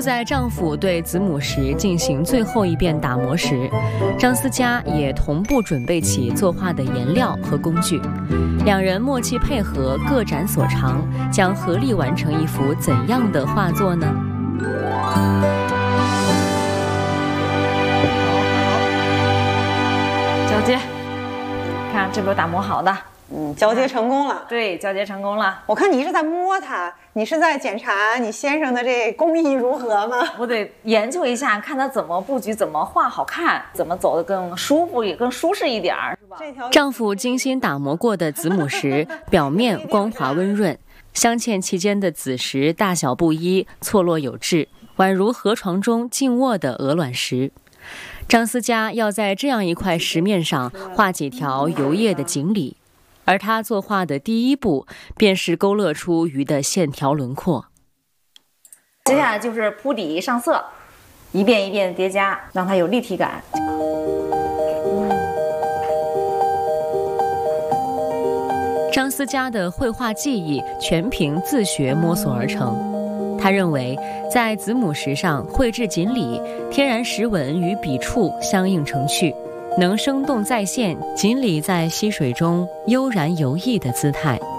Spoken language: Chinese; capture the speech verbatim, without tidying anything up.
在丈夫对子母石进行最后一遍打磨时，张思佳也同步准备起作画的颜料和工具。两人默契配合，各展所长，将合力完成一幅怎样的画作呢？ 交接，看这不是打磨好的。 嗯，交接成功了。 对，交接成功了。 我看你一直在摸它，你是在检查你先生的这工艺如何吗？ 我得研究一下，看他怎么布局，怎么画好看，怎么走得更舒服，也更舒适一点儿，是吧？ 丈夫精心打磨过的子母石，表面光滑温润，镶嵌其间的子石大小不一，错落有致，宛如河床中静卧的鹅卵石。张思佳要在这样一块石面上画几条游曳的锦鲤。而他作画的第一步，便是勾勒出鱼的线条轮廓。 接下来就是铺底上色，一遍一遍叠加，让它有立体感。 张思佳的绘画技艺全凭自学摸索而成。他认为，在子母石上绘制锦鲤，天然石纹与笔触相映成趣。能生动再现锦鲤在溪水中悠然游弋的姿态。